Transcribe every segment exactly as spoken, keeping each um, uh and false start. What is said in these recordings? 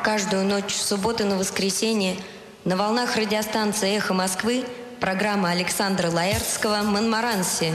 каждую ночь с субботы на воскресенье на волнах радиостанции «Эхо Москвы» программа Александра Лаэртского «Монмаранси».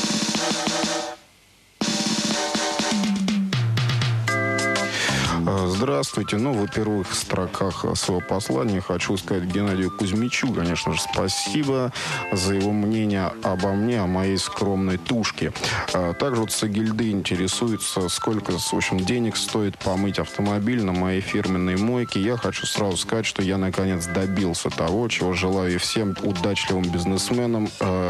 Здравствуйте. Ну, во первых строках своего послания хочу сказать Геннадию Кузьмичу, конечно же, спасибо за его мнение обо мне, о моей скромной тушке. Также вот Сагильды интересуется, сколько, в общем, денег стоит помыть автомобиль на моей фирменной мойке. Я хочу сразу сказать, что я, наконец, добился того, чего желаю и всем удачливым бизнесменам.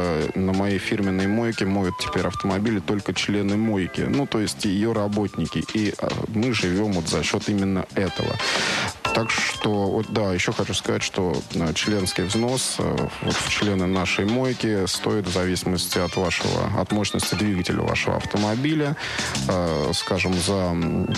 На моей фирменной мойке моют теперь автомобили только члены мойки, ну, то есть ее работники. И мы живем вот за счет именно этого. Так что, вот, да, еще хочу сказать, что членский взнос вот, в члены нашей мойки стоит в зависимости от вашего, от мощности двигателя вашего автомобиля. Э, скажем, за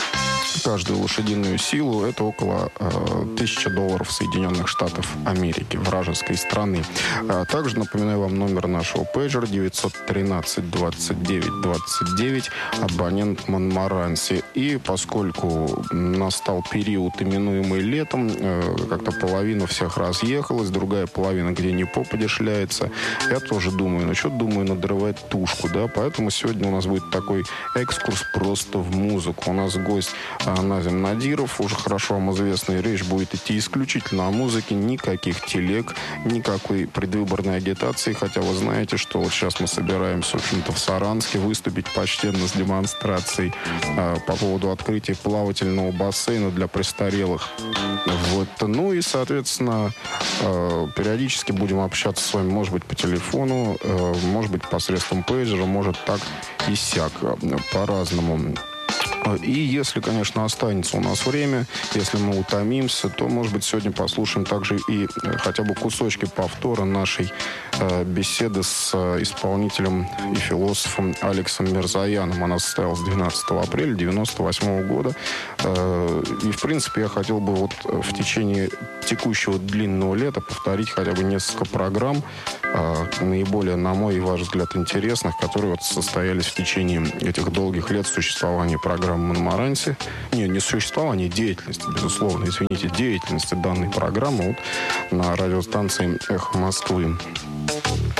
каждую лошадиную силу это около э, тысячи долларов Соединенных Штатов Америки, вражеской страны. А также напоминаю вам номер нашего пейджера девятьсот тринадцать двадцать девять двадцать девять, абонент Монмаранси. И поскольку настал период, именуемый летом, э, как-то половина всех разъехалась, другая половина где ни попадя шляется. Я тоже думаю, ну что думаю, надрывать тушку, да, поэтому сегодня у нас будет такой экскурс просто в музыку. У нас гость э, Назим Надиров, уже хорошо вам известный, речь будет идти исключительно о музыке, никаких телег, никакой предвыборной агитации, хотя вы знаете, что вот сейчас мы собираемся, в общем-то, в Саранске выступить почтенно с демонстрацией э, по поводу открытия плавательного бассейна для престарелых. Вот. Ну и, соответственно, э, периодически будем общаться с вами, может быть, по телефону, э, может быть, посредством пейджера, может, так и сяк, по-разному. И если, конечно, останется у нас время, если мы утомимся, то, может быть, сегодня послушаем также и хотя бы кусочки повтора нашей э, беседы с э, исполнителем и философом Алексом Мирзояном. Она состоялась двенадцатого апреля девяносто восьмого года. Э, и, в принципе, я хотел бы вот в течение текущего длинного лета повторить хотя бы несколько программ, э, наиболее, на мой и ваш взгляд, интересных, которые вот состоялись в течение этих долгих лет существования программы Монмаранси. Не, не существование, деятельности, безусловно, извините, деятельности данной программы вот на радиостанции «Эхо Москвы».